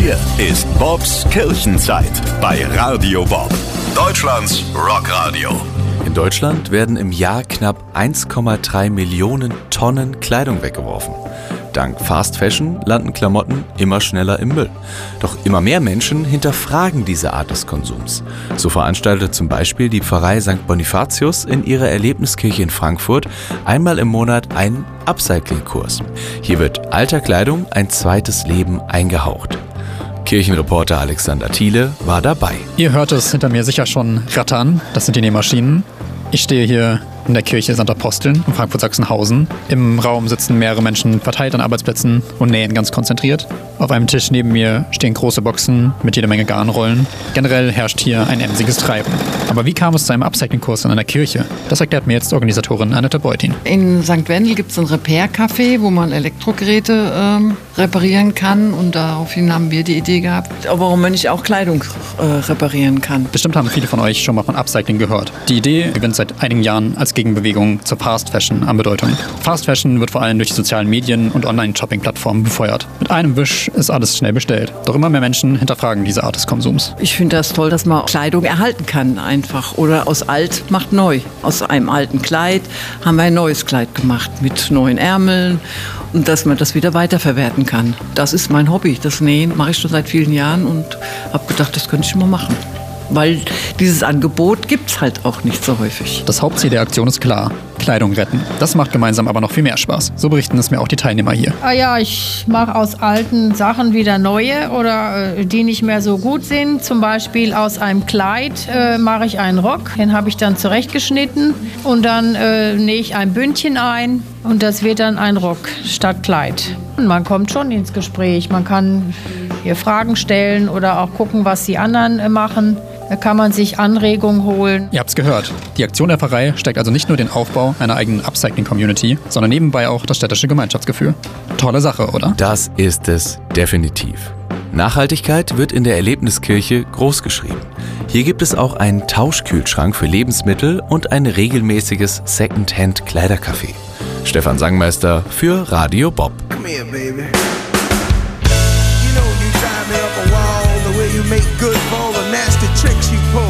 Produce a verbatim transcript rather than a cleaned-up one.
Hier ist Bobs Kirchenzeit bei Radio Bob, Deutschlands Rockradio. In Deutschland werden im Jahr knapp eins Komma drei Millionen Tonnen Kleidung weggeworfen. Dank Fast Fashion landen Klamotten immer schneller im Müll. Doch immer mehr Menschen hinterfragen diese Art des Konsums. So veranstaltet zum Beispiel die Pfarrei Sankt Bonifatius in ihrer Erlebniskirche in Frankfurt einmal im Monat einen Upcycling-Kurs. Hier wird alter Kleidung ein zweites Leben eingehaucht. Kirchenreporter Alexander Thiele war dabei. Ihr hört es hinter mir sicher schon rattern. Das sind die Nähmaschinen. Ich stehe hier in der Kirche Sankt Aposteln in Frankfurt-Sachsenhausen. Im Raum sitzen mehrere Menschen verteilt an Arbeitsplätzen und nähen ganz konzentriert. Auf einem Tisch neben mir stehen große Boxen mit jeder Menge Garnrollen. Generell herrscht hier ein emsiges Treiben. Aber wie kam es zu einem Upcycling-Kurs in einer Kirche? Das erklärt mir jetzt Organisatorin Annette Beutin. In Sankt Wendel gibt es ein Repair-Café, wo man Elektrogeräte ähm, reparieren kann. Und daraufhin haben wir die Idee gehabt, warum man nicht auch Kleidung äh, reparieren kann. Bestimmt haben viele von euch schon mal von Upcycling gehört. Die Idee gewinnt seit einigen Jahren als Gegenbewegung zur Fast Fashion an Bedeutung. Fast Fashion wird vor allem durch die sozialen Medien und Online-Shopping-Plattformen befeuert. Mit einem Wisch ist alles schnell bestellt. Doch immer mehr Menschen hinterfragen diese Art des Konsums. Ich finde das toll, dass man Kleidung erhalten kann einfach. Oder aus alt macht neu. Aus einem alten Kleid haben wir ein neues Kleid gemacht mit neuen Ärmeln. Und dass man das wieder weiterverwerten kann. Das ist mein Hobby. Das Nähen mache ich schon seit vielen Jahren und habe gedacht, das könnte ich mal machen. Weil dieses Angebot gibt es halt auch nicht so häufig. Das Hauptziel der Aktion ist klar: Kleidung retten. Das macht gemeinsam aber noch viel mehr Spaß. So berichten es mir auch die Teilnehmer hier. Ah ja, ich mache aus alten Sachen wieder neue oder äh, die nicht mehr so gut sind. Zum Beispiel aus einem Kleid äh, mache ich einen Rock. Den habe ich dann zurechtgeschnitten und dann äh, nähe ich ein Bündchen ein und das wird dann ein Rock statt Kleid. Und man kommt schon ins Gespräch. Man kann hier Fragen stellen oder auch gucken, was die anderen äh, machen. Da kann man sich Anregungen holen. Ihr habt's gehört. Die Aktion der Pfarrei steckt also nicht nur den Aufbau einer eigenen Upcycling-Community, sondern nebenbei auch das städtische Gemeinschaftsgefühl. Tolle Sache, oder? Das ist es definitiv. Nachhaltigkeit wird in der Erlebniskirche großgeschrieben. Hier gibt es auch einen Tauschkühlschrank für Lebensmittel und ein regelmäßiges Second-Hand-Kleidercafé. Stefan Sangmeister für Radio Bob. Come here, baby. You know you drive me up a wall, the way you make good for all the nasty tricks you